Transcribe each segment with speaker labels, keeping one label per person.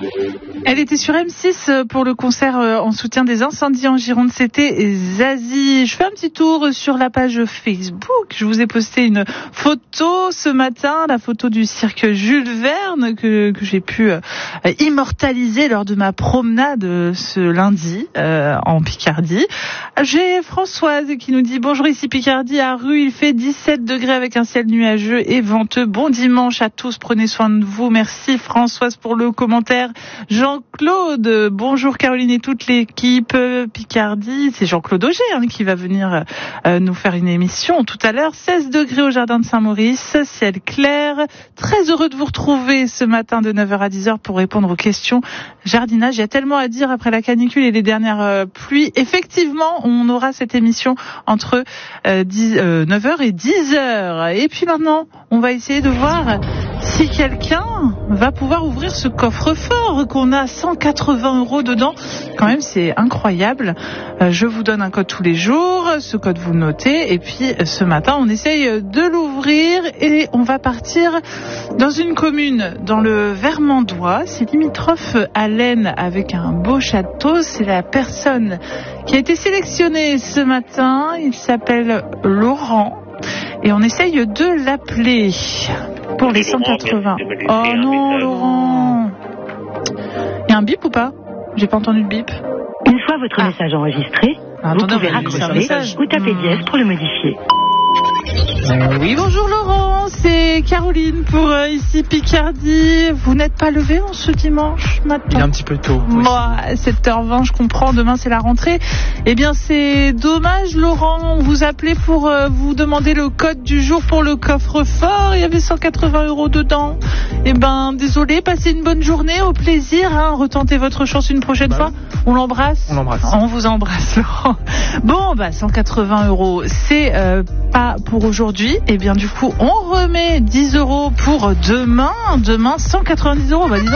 Speaker 1: Elle était sur M6 pour le concert en soutien des incendies en Gironde. C'était Zazie. Je fais un petit tour sur la page Facebook. Je vous ai posté une photo ce matin, la photo du cirque Jules Verne que j'ai pu immortaliser lors de ma promenade ce lundi en Picardie. J'ai Françoise qui nous dit « Bonjour, ici Picardie, à Rue, il fait 17 degrés avec un ciel nuageux et venteux. Bon dimanche à tous, prenez soin de vous. » Merci Françoise pour le commentaire. Jean-Claude, bonjour Caroline et toute l'équipe Picardie. C'est Jean-Claude Auger qui va venir nous faire une émission tout à l'heure. 16 degrés au jardin de Saint-Maurice, ciel clair. Très heureux de vous retrouver ce matin de 9h à 10h pour répondre aux questions jardinage. Il y a tellement à dire après la canicule et les dernières pluies. Effectivement, on aura cette émission entre 9h et 10h. Et puis maintenant, on va essayer de voir si quelqu'un va pouvoir ouvrir ce coffre-fort qu'on a 180 € dedans. Quand même, c'est incroyable. Je vous donne un code tous les jours. Ce code, vous le notez. Et puis, ce matin, on essaye de l'ouvrir et on va partir dans une commune, dans le Vermandois. C'est limitrophe à l'Aisne avec un beau château. C'est la personne qui a été sélectionnée ce matin. Il s'appelle Laurent. Et on essaye de l'appeler pour les 180. Oh non, Laurent. Il y a un bip ou pas? J'ai pas entendu le bip.
Speaker 2: Une fois votre message enregistré, vous pouvez raccrocher ou taper dièse pour le modifier.
Speaker 1: Oui, bonjour Laurent, c'est Caroline pour ici Picardie. Vous n'êtes pas levé en ce dimanche matin?
Speaker 3: Il est un petit peu tôt. Oui.
Speaker 1: Moi, 7h20, je comprends, demain c'est la rentrée. Eh bien, c'est dommage Laurent, on vous appelait pour vous demander le code du jour pour le coffre-fort. Il y avait 180 € dedans. Eh ben, désolé, passez une bonne journée, au plaisir. Retentez votre chance une prochaine fois. On l'embrasse?
Speaker 3: On l'embrasse.
Speaker 1: On vous embrasse Laurent. Bon, 180 €, c'est pas pour aujourd'hui. Et bien du coup, on remet 10 € pour demain. Demain, 190 €. Dis donc,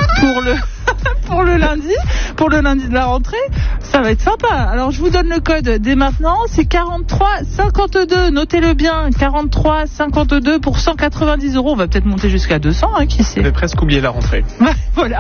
Speaker 1: pour le lundi de la rentrée, ça va être sympa. Alors, je vous donne le code dès maintenant. C'est 4352. Notez-le bien. 4352 pour 190 €. On va peut-être monter jusqu'à 200, qui sait.
Speaker 3: J'avais presque oublié la rentrée.
Speaker 1: Voilà.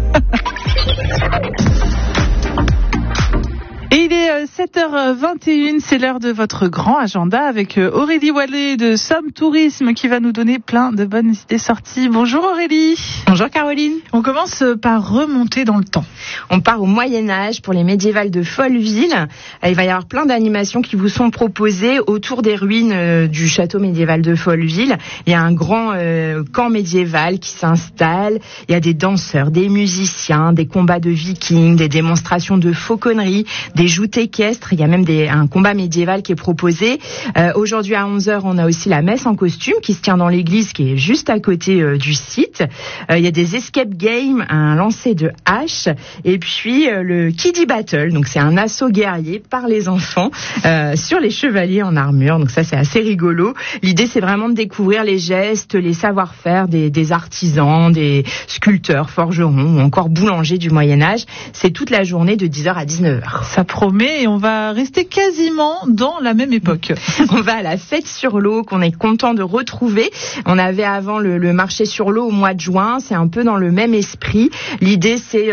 Speaker 1: Et il est 7h21, c'est l'heure de votre grand agenda avec Aurélie Wallet de Somme Tourisme qui va nous donner plein de bonnes idées sorties. Bonjour Aurélie.
Speaker 4: Bonjour Caroline.
Speaker 1: On commence par remonter dans le temps.
Speaker 4: On part au Moyen-Âge pour les médiévales de Folleville. Il va y avoir plein d'animations qui vous sont proposées autour des ruines du château médiéval de Folleville. Il y a un grand camp médiéval qui s'installe. Il y a des danseurs, des musiciens, des combats de vikings, des démonstrations de fauconnerie, des joutes équestres, il y a même un combat médiéval qui est proposé. Aujourd'hui à 11h, on a aussi la messe en costume qui se tient dans l'église qui est juste à côté du site. Il y a des escape games, un lancer de hache et puis le Kiddie Battle. Donc c'est un assaut guerrier par les enfants sur les chevaliers en armure. Donc ça c'est assez rigolo. L'idée c'est vraiment de découvrir les gestes, les savoir-faire des artisans, des sculpteurs, forgerons ou encore boulangers du Moyen-Âge. C'est toute la journée de 10h à 19h.
Speaker 1: Ça promet et on va rester quasiment dans la même époque.
Speaker 4: On va à la fête sur l'eau qu'on est content de retrouver. On avait avant le marché sur l'eau au mois de juin. C'est un peu dans le même esprit. L'idée c'est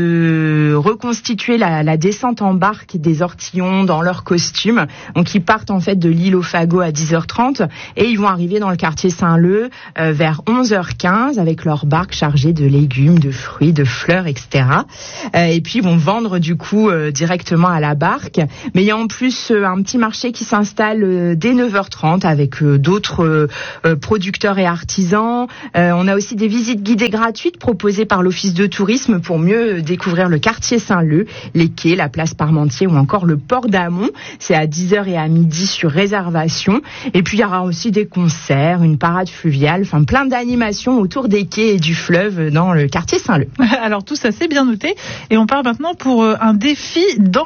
Speaker 4: de reconstituer la descente en barque des ortillons dans leurs costumes. Donc ils partent en fait de l'île aux Fagots à 10h30 et ils vont arriver dans le quartier Saint-Leu vers 11h15 avec leur barque chargée de légumes, de fruits, de fleurs, etc. Et puis ils vont vendre du coup directement à la barque. Mais il y a en plus un petit marché qui s'installe dès 9h30 avec d'autres producteurs et artisans. On a aussi des visites guidées gratuites proposées par l'Office de tourisme pour mieux découvrir le quartier Saint-Leu, les quais, la place Parmentier ou encore le port d'Amont. C'est à 10h et à midi sur réservation. Et puis il y aura aussi des concerts, une parade fluviale, enfin plein d'animations autour des quais et du fleuve dans le quartier Saint-Leu.
Speaker 1: Alors tout ça c'est bien noté et on part maintenant pour un défi dans les airs.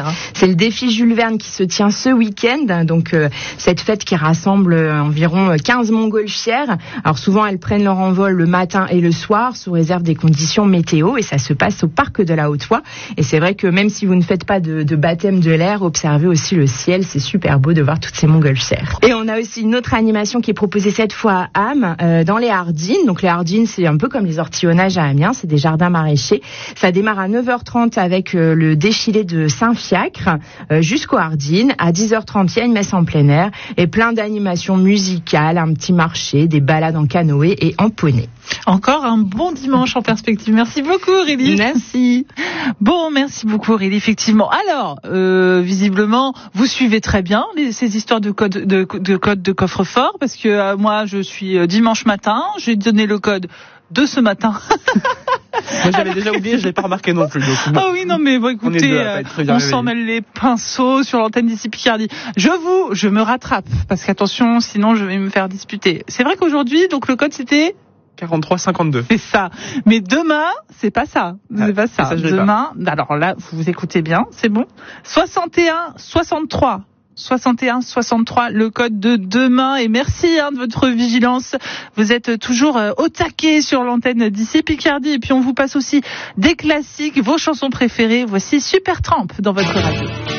Speaker 4: C'est le défi Jules Verne qui se tient ce week-end. Donc, cette fête qui rassemble environ 15 montgolfières. Alors, souvent, elles prennent leur envol le matin et le soir sous réserve des conditions météo. Et ça se passe au parc de la Haute-Oie. Et c'est vrai que même si vous ne faites pas de baptême de l'air, observez aussi le ciel. C'est super beau de voir toutes ces montgolfières. Et on a aussi une autre animation qui est proposée cette fois à Ham, dans les Hardines. Donc, les Hardines, c'est un peu comme les ortillonnages à Amiens. C'est des jardins maraîchers. Ça démarre à 9h30 avec le défilé de Saint-Fiacre jusqu'aux Hardines. À 10h30, il y a une messe en plein air et plein d'animations musicales, un petit marché, des balades en canoë et en poney.
Speaker 1: Encore un bon dimanche en perspective. Merci beaucoup, Aurélie.
Speaker 4: Merci.
Speaker 1: Bon, merci beaucoup, Aurélie. Effectivement. Alors, visiblement, vous suivez très bien ces histoires de code de coffre-fort, parce que moi, je suis dimanche matin. J'ai donné le code de ce matin.
Speaker 3: Moi, j'avais déjà oublié, je l'ai pas remarqué non plus.
Speaker 1: Ah oui, non, mais bon, écoutez, on s'en mêle les pinceaux sur l'antenne d'ici Picardie. Je me rattrape, parce qu'attention, sinon je vais me faire disputer. C'est vrai qu'aujourd'hui, donc le code c'était
Speaker 3: 43-52.
Speaker 1: C'est ça. Mais demain, c'est pas ça. C'est pas ça.
Speaker 3: Ça
Speaker 1: demain, alors là, vous écoutez bien, c'est bon. 61-63. 61-63, le code de demain. Et merci de votre vigilance. Vous êtes toujours au taquet sur l'antenne d'ici Picardie. Et puis on vous passe aussi des classiques, vos chansons préférées. Voici Supertramp dans votre radio.